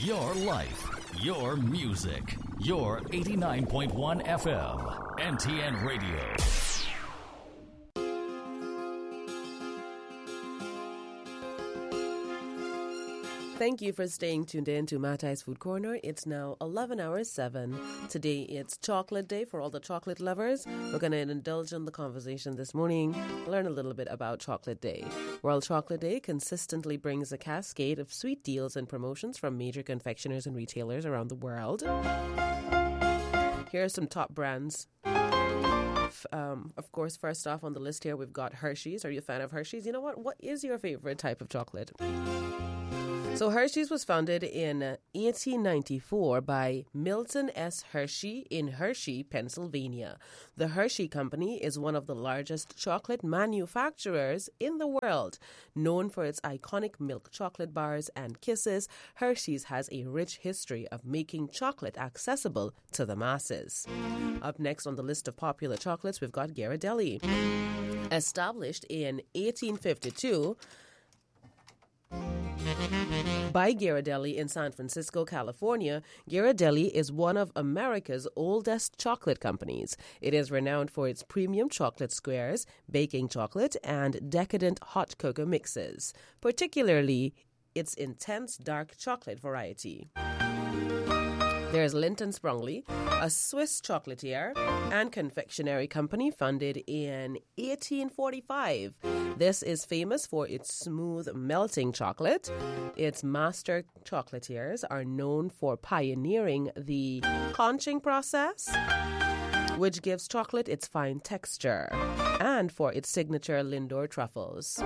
Your life, your music, your 89.1 FM, NTN Radio. Thank you for staying tuned in to Matai's Food Corner. It's now 11 hours 7. Today it's Chocolate Day for all the chocolate lovers. We're going to indulge in the conversation this morning, learn a little bit about Chocolate Day. World Chocolate Day consistently brings a cascade of sweet deals and promotions from major confectioners and retailers around the world. Here are some top brands. Of course, first off on the list here, we've got Hershey's. Are you a fan of Hershey's? You know what? What is your favorite type of chocolate? So Hershey's was founded in 1894 by Milton S. Hershey in Hershey, Pennsylvania. The Hershey Company is one of the largest chocolate manufacturers in the world. Known for its iconic milk chocolate bars and kisses, Hershey's has a rich history of making chocolate accessible to the masses. Up next on the list of popular chocolates, we've got Ghirardelli. Established in 1852, by Ghirardelli in San Francisco, California, Ghirardelli is one of America's oldest chocolate companies. It is renowned for its premium chocolate squares, baking chocolate, and decadent hot cocoa mixes, particularly its intense dark chocolate variety. There's Linton Sprungly, a Swiss chocolatier and confectionery company founded in 1845. This is famous for its smooth melting chocolate. Its master chocolatiers are known for pioneering the conching process, which gives chocolate its fine texture, and for its signature Lindor truffles.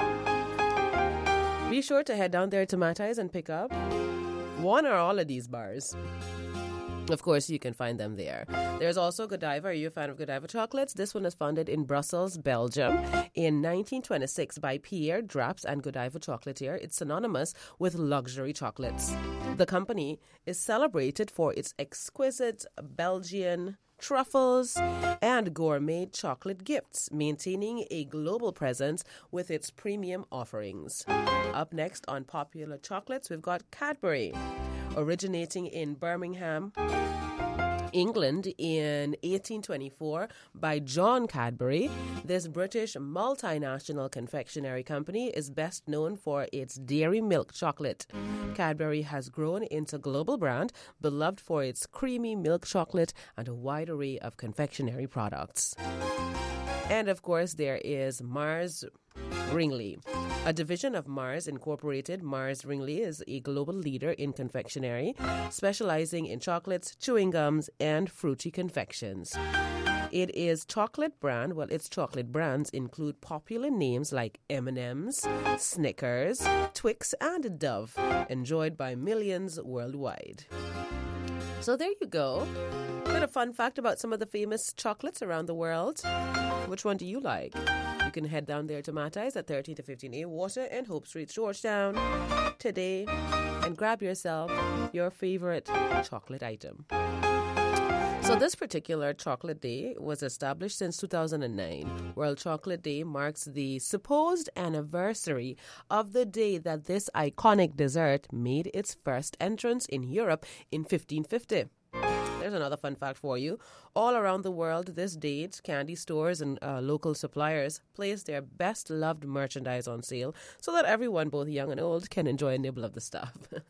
Be sure to head down there to Matai's and pick up one or all of these bars. Of course, you can find them there. There's also Godiva. Are you a fan of Godiva chocolates? This one is founded in Brussels, Belgium in 1926 by Pierre Draps and Godiva Chocolatier. It's synonymous with luxury chocolates. The company is celebrated for its exquisite Belgian truffles and gourmet chocolate gifts, maintaining a global presence with its premium offerings. Up next on popular chocolates, we've got Cadbury. Originating in Birmingham, England in 1824 by John Cadbury, this British multinational confectionery company is best known for its dairy milk chocolate. Cadbury has grown into a global brand, beloved for its creamy milk chocolate and a wide array of confectionery products. And of course, there is Mars Wrigley. A division of Mars Incorporated, Mars Wrigley is a global leader in confectionery, specializing in chocolates, chewing gums, and fruity confections. It is chocolate brand. Well, its chocolate brands include popular names like M&M's, Snickers, Twix, and Dove, enjoyed by millions worldwide. So there you go. Bit of fun fact about some of the famous chocolates around the world. Which one do you like? You can head down there to Matai's at 13 to 15A Water and Hope Street, Georgetown today and grab yourself your favorite chocolate item. So this particular Chocolate Day was established since 2009. World Chocolate Day marks the supposed anniversary of the day that this iconic dessert made its first entrance in Europe in 1550. There's another fun fact for you. All around the world, this date, candy stores and local suppliers place their best-loved merchandise on sale so that everyone, both young and old, can enjoy a nibble of the stuff.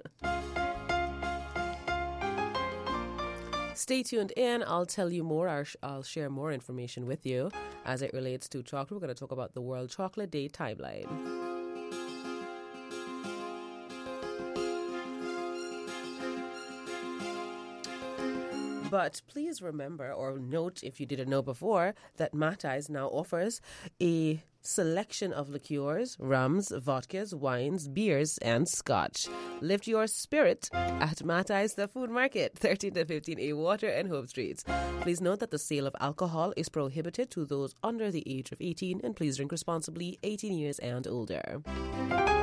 Stay tuned in. I'll tell you more. I'll share more information with you as it relates to chocolate. We're going to talk about the World Chocolate Day timeline. But please remember or note, if you didn't know before, that Matai's now offers a selection of liqueurs, rums, vodkas, wines, beers, and scotch. Lift your spirit at Matai's The Food Market, 13 to 15A Water and Hope Streets. Please note that the sale of alcohol is prohibited to those under the age of 18, and please drink responsibly, 18 years and older.